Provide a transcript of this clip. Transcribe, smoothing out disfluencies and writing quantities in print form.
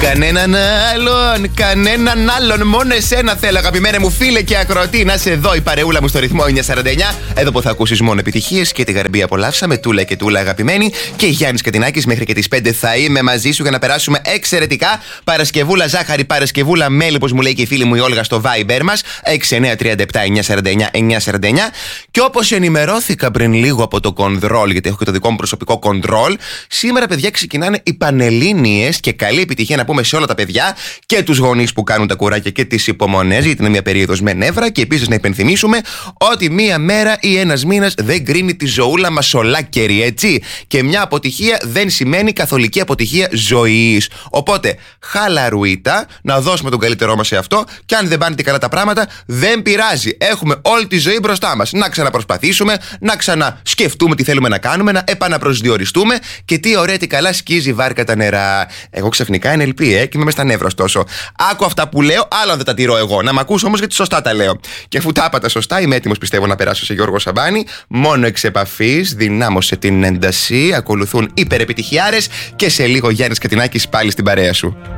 Κανέναν άλλον, μόνο εσένα θέλω, αγαπημένε μου φίλε και ακροατή. Να είσαι εδώ η παρεούλα μου στο ρυθμό 949. Εδώ που θα ακούσεις μόνο επιτυχίες και τη γαρμπή απολαύσαμε. Τούλα και Τούλα, αγαπημένη. Και Γιάννης Κατινάκης, μέχρι και τις 5 θα είμαι μαζί σου για να περάσουμε εξαιρετικά. Παρασκευούλα ζάχαρη, Παρασκευούλα μέλι, όπως μου λέει και η φίλη μου η Όλγα στο Viber μας. 6937-949-949. Και όπως ενημερώθηκα πριν λίγο από το κοντρόλ, γιατί έχω και το δικό μου προσωπικό κοντρόλ, σήμερα, παιδιά, ξεκινάνε οι Πανελλήνιες και καλή επιτυχία να πούμε σε όλα τα παιδιά και τους γονείς που κάνουν τα κουράκια και τις υπομονές, γιατί είναι μια περίοδος με νεύρα. Και επίσης να υπενθυμίσουμε ότι μία μέρα ή ένας μήνας δεν κρίνει τη ζωούλα μας ολάκερη, έτσι. Και μια αποτυχία δεν σημαίνει καθολική αποτυχία ζωής. Οπότε, χαλαρουίτα, να δώσουμε τον καλύτερό μας σε αυτό. Και αν δεν πάνε καλά τα πράγματα, δεν πειράζει. Έχουμε όλη τη ζωή μπροστά μας. Να ξαναπροσπαθήσουμε, να ξανασκεφτούμε τι θέλουμε να κάνουμε, να επαναπροσδιοριστούμε. Και τι ωραία, τι καλά σκίζει η βάρκα τα νερά. Εγώ ξαφνικά NLP, και είμαι μες στα νεύρα, ωστόσο. Άκου αυτά που λέω, άλλο αν δεν τα τηρώ εγώ. Να μ' ακούς όμως, γιατί σωστά τα λέω. Και αφού τα είπα τα σωστά, είμαι έτοιμος, πιστεύω, να περάσω σε Γιώργο Σαμπάνη. Μόνο εξ επαφής, δυνάμωσε την ένταση. Ακολουθούν υπερεπιτυχιάρες και σε λίγο Γιάννης Κατινάκης πάλι στην παρέα σου.